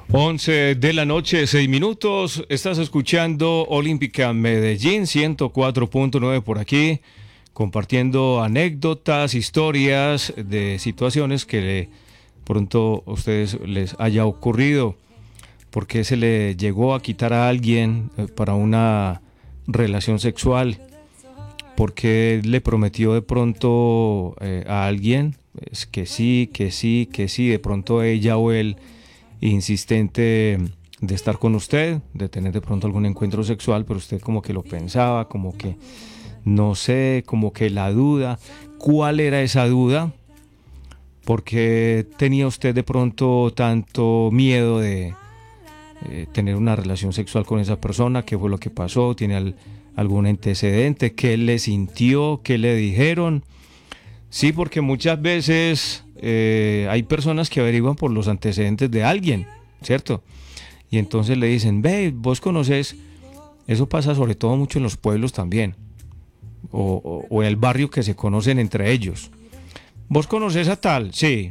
11 de la noche, 6 minutos. Estás escuchando Olímpica Medellín, 104.9 por aquí, compartiendo anécdotas, historias de situaciones que pronto a ustedes les haya ocurrido. ¿Por qué se le llegó a quitar a alguien para una relación sexual? ¿Por qué le prometió de pronto a alguien que sí, que sí, que sí? De pronto ella o él insistente de estar con usted, de tener de pronto algún encuentro sexual, pero usted como que lo pensaba, como que no sé, como que la duda. ¿Cuál era esa duda? ¿Por qué tenía usted de pronto tanto miedo de tener una relación sexual con esa persona? ¿Qué fue lo que pasó? ¿Tiene algún antecedente? ¿Qué le sintió? ¿Qué le dijeron? Sí, porque muchas veces hay personas que averiguan por los antecedentes de alguien, ¿cierto? Y entonces le dicen, ve, vos conoces, eso pasa sobre todo mucho en los pueblos también, o en el barrio que se conocen entre ellos. ¿Vos conoces a tal? Sí.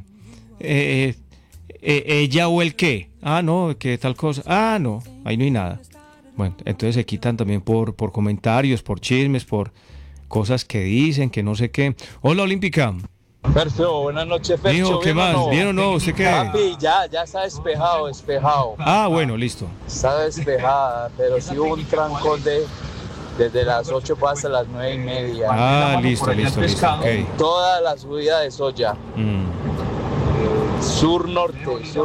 ¿Ella o el qué? Ah, no, ¿qué tal cosa? Ah, no, ahí no hay nada. Bueno, entonces se quitan también por comentarios, por chismes, por cosas que dicen, que no sé qué. Hola, Olímpica. Fercho, buenas noches, Mijo, Fercho, ¿qué ¿bien o más? no? ¿Bien o no? ¿Usted qué? Papi, ya está despejado. Ah, bueno, listo. Está despejada, pero sí hubo un trancón desde las 8 hasta las 9:30. Ah, listo, ok. Toda la subida de Soya. Sur-norte,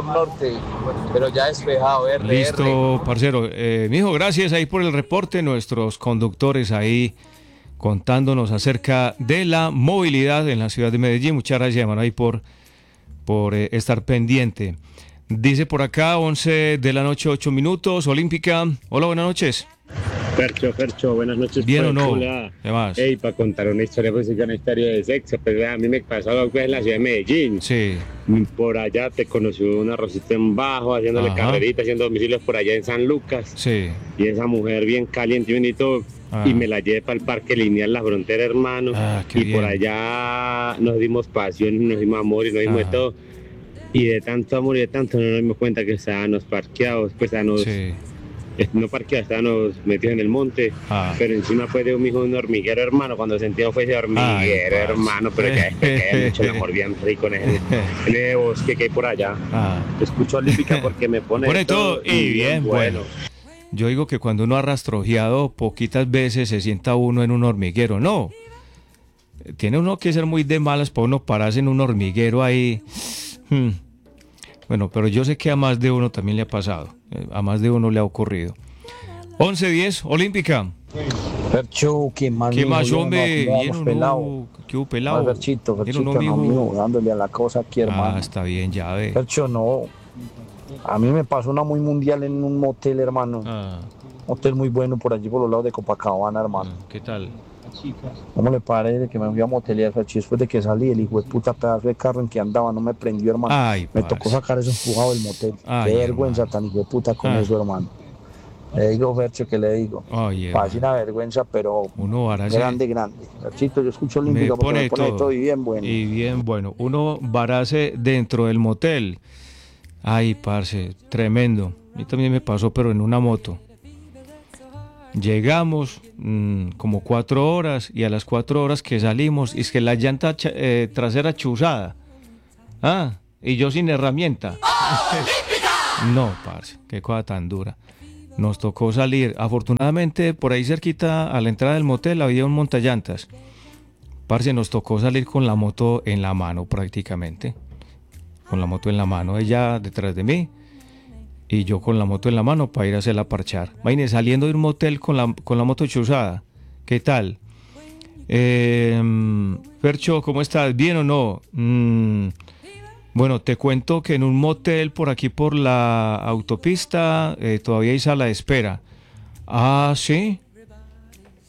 pero ya despejado, Listo, parcero. Mijo, gracias ahí por el reporte. Nuestros conductores ahí contándonos acerca de la movilidad en la ciudad de Medellín. Muchas gracias, hermano, ahí por estar pendiente. Dice por acá, 11 de la noche, 8 minutos, Olímpica. Hola, buenas noches. Fercho, buenas noches. ¿Bien o no? Hola. ¿Qué más? Ey, para contar una historia, pues es una historia de sexo, pues a mí me pasó algo en la ciudad de Medellín. Sí. Por allá te conocí una Rosita en bajo, haciéndole carrerita, haciendo domicilios por allá en San Lucas. Sí. Y esa mujer bien caliente y todo. Y me la llevé para el parque lineal La Frontera, hermano. Qué y bien. por allá nos dimos pasión, nos dimos amor y nos dimos de todo. Y de tanto amor y de tanto no nos dimos cuenta que estábamos parqueados, pues estábamos... Sí. No parqueados, estábamos metidos en el monte, pero encima fue de un hijo de un hormiguero, hermano. Cuando sentimos fue ese hormiguero, hermano, pero ya después que hay mucho el amor bien rico en ese bosque que hay por allá. Escucho Olímpica porque me pone todo y bien bueno. Yo digo que cuando uno ha rastrojeado, poquitas veces se sienta uno en un hormiguero. No, tiene uno que ser muy de malas para uno pararse en un hormiguero ahí. Bueno, pero yo sé que a más de uno también le ha pasado. A más de uno le ha ocurrido. 11:10, Olímpica. Fercho, ¿qué más? ¿Qué más, hombre? Pelado. ¿Qué hubo, pelado? Ferchito, amigo, dándole a la cosa aquí, hermano. Está bien, ya ve. Fercho, no. A mí me pasó una muy mundial en un motel, hermano. Hotel muy bueno por allí, por los lados de Copacabana, hermano. ¿Qué tal? ¿Cómo le parece que me fui a motelear, Fercho? Después de que salí, el hijo de puta pedazo de carro en que andaba no me prendió, hermano. Me tocó sacar eso empujado del motel. Qué vergüenza tan hijo de puta con eso, hermano. Le digo, Fercho, ¿qué le digo? Pasa una vergüenza, pero grande. Ferchito, yo escucho Olímpica porque me pone todo y bien bueno. Y bien bueno. Uno varase dentro del motel. Ay, parce, tremendo. A mí también me pasó, pero en una moto. Llegamos como 4 horas y a las 4 horas que salimos, es que la llanta trasera chuzada. Y yo sin herramienta. No, parce, qué cosa tan dura. Nos tocó salir. Afortunadamente, por ahí cerquita a la entrada del motel había un montallantas. Parce, nos tocó salir con la moto en la mano prácticamente. Con la moto en la mano, ella detrás de mí y yo con la moto en la mano para ir a hacerla parchar. Imagínate, saliendo de un motel con la moto chuzada. ¿Qué tal? Fercho, ¿cómo estás? ¿Bien o no? Bueno, te cuento que en un motel por aquí por la autopista todavía hay sala de espera. ¿Sí?